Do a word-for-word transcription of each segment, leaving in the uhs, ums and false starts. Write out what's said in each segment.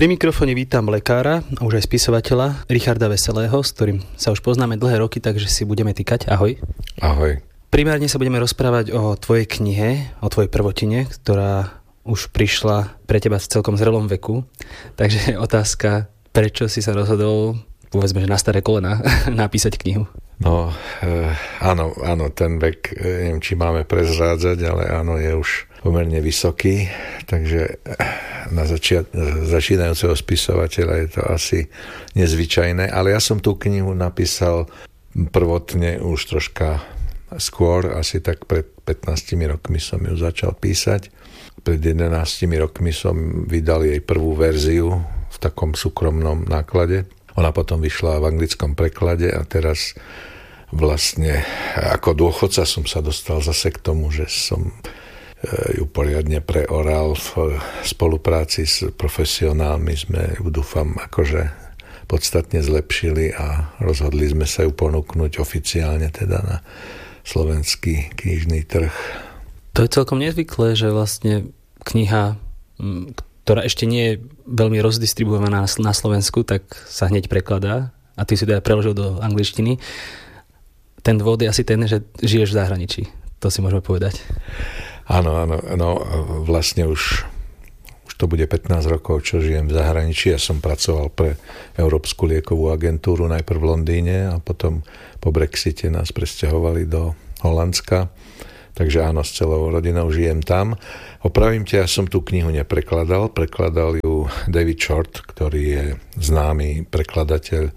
Pri mikrofóne vítam lekára a už aj spisovateľa Richarda Veselého, s ktorým sa už poznáme dlhé roky, takže si budeme týkať. Ahoj. Ahoj. Primárne sa budeme rozprávať o tvojej knihe, o tvojej prvotine, ktorá už prišla pre teba v celkom zrelom veku. Takže otázka, prečo si sa rozhodol, povedzme, že na staré kolena, napísať knihu? No, e, áno, áno, ten vek, neviem, či máme prezrádzať, ale áno, je už pomerne vysoký, takže na začiat, začínajúceho spisovateľa je to asi nezvyčajné, ale ja som tú knihu napísal prvotne už troška skôr, asi tak pred pätnástimi rokmi som ju začal písať. Pred jedenástimi rokmi som vydal jej prvú verziu v takom súkromnom náklade. Ona potom vyšla v anglickom preklade a teraz vlastne ako dôchodca som sa dostal zase k tomu, že som ju poriadne preoral v spolupráci s profesionálmi. Sme ju, dúfam, akože podstatne zlepšili a rozhodli sme sa ju ponúknuť oficiálne teda na slovenský knižný trh. To je celkom nezvyklé, že vlastne kniha, ktorá ešte nie je veľmi rozdistribuovaná na Slovensku, tak sa hneď prekladá a ty si teda preložil do angličtiny. Ten dôvod je asi ten, že žiješ v zahraničí. To si môžeme povedať. Áno, áno, no vlastne už, už to bude pätnásť rokov, čo žijem v zahraničí. Ja som pracoval pre Európsku liekovú agentúru najprv v Londýne a potom po Brexite nás presťahovali do Holandska. Takže áno, s celou rodinou žijem tam. Opravím ťa, ja som tú knihu neprekladal. Prekladal ju David Short, ktorý je známy prekladateľ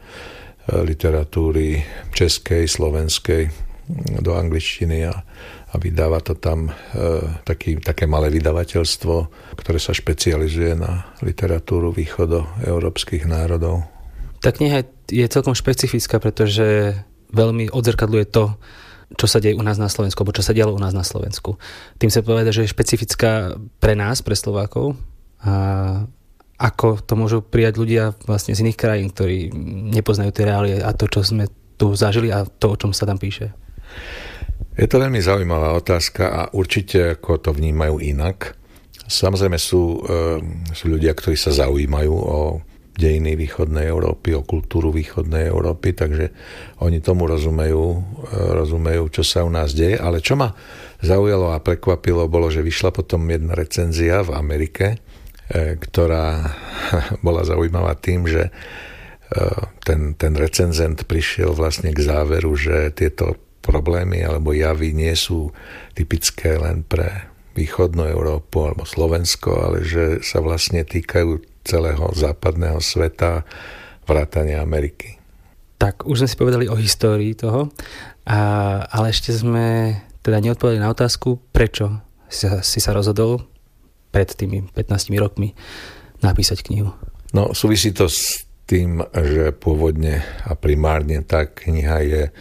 literatúry českej, slovenskej do angličtiny a, a vydáva to tam e, taký, také malé vydavateľstvo, ktoré sa špecializuje na literatúru východoeurópskych národov. Tá kniha je celkom špecifická, pretože veľmi odzrkadľuje to, čo sa deje u nás na Slovensku, alebo čo sa dialo u nás na Slovensku. Tým sa povedať, že je špecifická pre nás, pre Slovákov, a ako to môžu prijať ľudia vlastne z iných krajín, ktorí nepoznajú tie reálie a to, čo sme tu zažili a to, o čom sa tam píše. Je to veľmi zaujímavá otázka a určite ako to vnímajú inak. Samozrejme sú, sú ľudia, ktorí sa zaujímajú o dejiny východnej Európy, o kultúru východnej Európy, takže oni tomu rozumejú, rozumejú, čo sa u nás deje. Ale čo ma zaujalo a prekvapilo, bolo, že vyšla potom jedna recenzia v Amerike, ktorá bola zaujímavá tým, že ten, ten recenzent prišiel vlastne k záveru, že tieto problémy alebo javy nie sú typické len pre východnú Európu alebo Slovensko, ale že sa vlastne týkajú celého západného sveta, vrátane Ameriky. Tak, už sme si povedali o histórii toho, a, ale ešte sme teda neodpovedali na otázku, prečo si sa, si sa rozhodol pred tými pätnástimi rokmi napísať knihu. No, súvisí to s tým, že pôvodne a primárne tá kniha je e,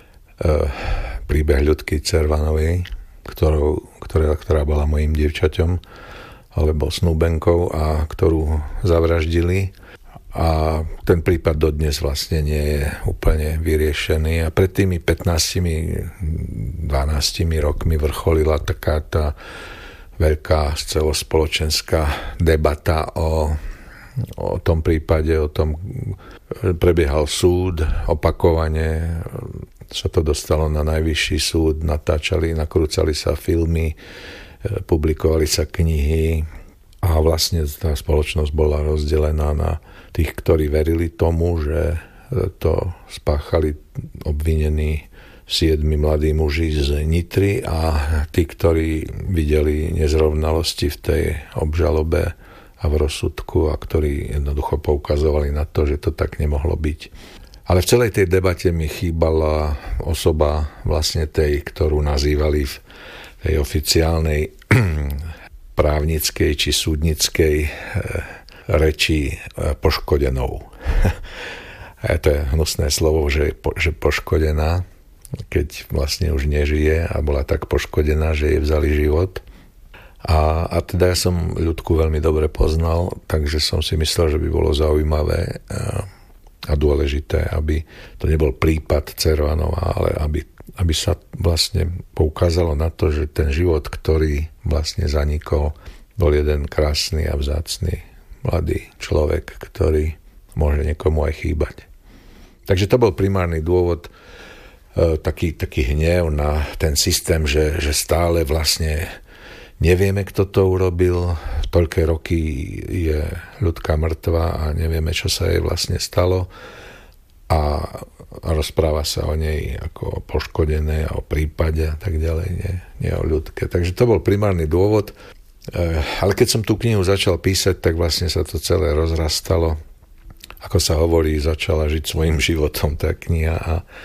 príbeh Ľudky Cervanovej, ktorou, ktorá, ktorá bola mojím dievčaťom alebo snúbenkou a ktorú zavraždili. A ten prípad dodnes vlastne nie je úplne vyriešený. A pred tými pätnástimi dvanástimi rokmi vrcholila taká tá veľká celospoločenská debata o, o tom prípade, o tom prebiehal súd, opakovane sa to dostalo na najvyšší súd, natáčali, nakrúcali sa filmy, publikovali sa knihy a vlastne tá spoločnosť bola rozdelená na tých, ktorí verili tomu, že to spáchali obvinení siedmi mladí muži z Nitry a tí, ktorí videli nezrovnalosti v tej obžalobe a v rozsudku a ktorí jednoducho poukazovali na to, že to tak nemohlo byť. Ale v celej tej debate mi chýbala osoba vlastne tej, ktorú nazývali v tej oficiálnej právnickej či súdnickej reči poškodenou. A to je hnusné slovo, že, že poškodená, keď vlastne už nežije a bola tak poškodená, že jej vzali život. A, a teda ja som Ľudku veľmi dobre poznal, takže som si myslel, že by bolo zaujímavé a, a dôležité, aby to nebol prípad Cervanova, ale aby, aby sa vlastne poukázalo na to, že ten život, ktorý vlastne zanikol, bol jeden krásny a vzácny mladý človek, ktorý môže niekomu aj chýbať. Takže to bol primárny dôvod, e, taký, taký hnev na ten systém, že, že stále vlastne nevieme, kto to urobil, toľké roky je ľudka mŕtva a nevieme, čo sa jej vlastne stalo a, a rozpráva sa o nej ako o poškodenej a o prípade a tak ďalej, nie, nie o ľudke. Takže to bol primárny dôvod, e, ale keď som tú knihu začal písať, tak vlastne sa to celé rozrastalo. Ako sa hovorí, začala žiť svojím životom tá kniha a e,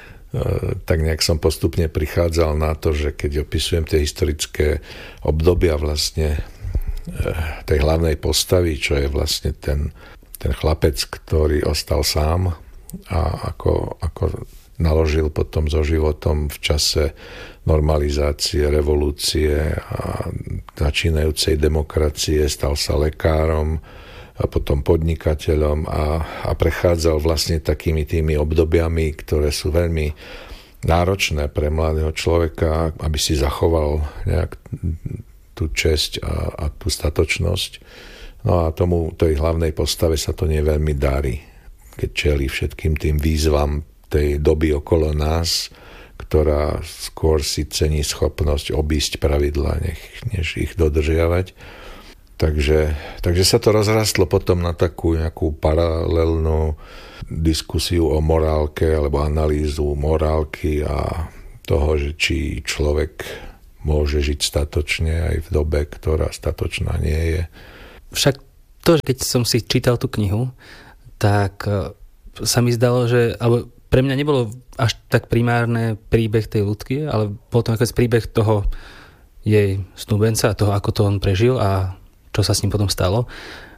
tak nejak som postupne prichádzal na to, že keď opisujem tie historické obdobia vlastne e, tej hlavnej postavy, čo je vlastne ten, ten chlapec, ktorý ostal sám a ako, ako naložil potom so životom v čase normalizácie, revolúcie a začínajúcej demokracie, stal sa lekárom a potom podnikateľom a, a prechádzal vlastne takými tými obdobiami, ktoré sú veľmi náročné pre mladého človeka, aby si zachoval nejak tú česť a, a tú statočnosť. No a tomu, tej hlavnej postave sa to nie veľmi darí, keď čelí všetkým tým výzvam tej doby okolo nás, ktorá skôr si cení schopnosť obísť pravidlá, než ich dodržiavať. Takže, takže sa to rozrastlo potom na takú nejakú paralelnú diskusiu o morálke alebo analýzu morálky a toho, že či človek môže žiť statočne aj v dobe, ktorá statočná nie je. Však to, keď som si čítal tú knihu, tak sa mi zdalo, že alebo pre mňa nebolo až tak primárne príbeh tej ľudky, ale bol to nakoniec príbeh toho jej snúbenca, toho, ako to on prežil a čo sa s ním potom stalo,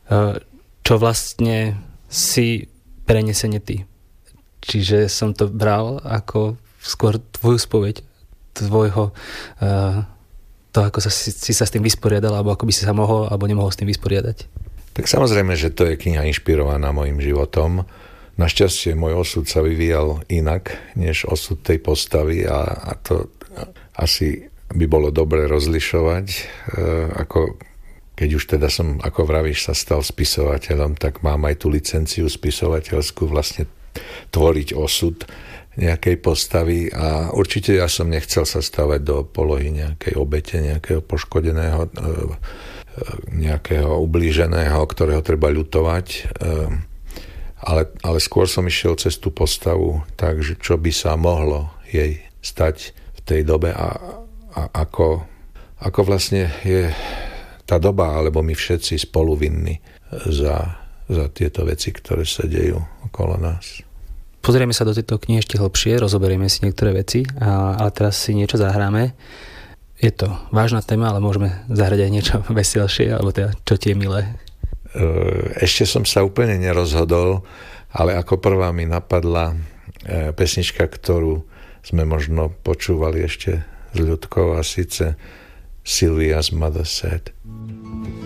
čo vlastne si prenesenie ty. Čiže som to bral ako skôr tvoju spoveď, tvojho, to, ako sa, si, si sa s tým vysporiadal, alebo ako by si sa mohol, alebo nemohol s tým vysporiadať. Tak samozrejme, že to je kniha inšpirovaná mojim životom. Našťastie môj osud sa vyvíjal inak, než osud tej postavy a, a to asi by bolo dobre rozlišovať, ako keď už teda som, ako vravíš, sa stal spisovateľom, tak mám aj tú licenciu spisovateľskú vlastne tvoriť osud nejakej postavy a určite ja som nechcel sa stavať do polohy nejakej obete, nejakého poškodeného, nejakého ublíženého, ktorého treba ľutovať, ale, ale skôr som išiel cez tú postavu, takže čo by sa mohlo jej stať v tej dobe a, a ako, ako vlastne je tá doba, alebo my všetci spoluvinní za, za tieto veci, ktoré sa dejú okolo nás. Pozrieme sa do tejto knihy ešte hlbšie, rozoberieme si niektoré veci, a, ale teraz si niečo zahráme. Je to vážna téma, ale môžeme zahrať aj niečo veselšie, alebo teda čo ti je milé. Ešte som sa úplne nerozhodol, ale ako prvá mi napadla pesnička, ktorú sme možno počúvali ešte s ľudkou, a síce Sylvia's Mother Said.